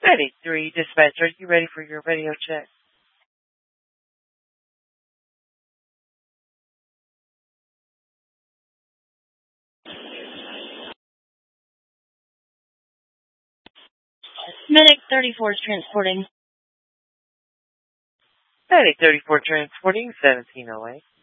93 dispatch, are you ready for your radio check? Medic 34 is transporting. Medic 34 transporting 1708.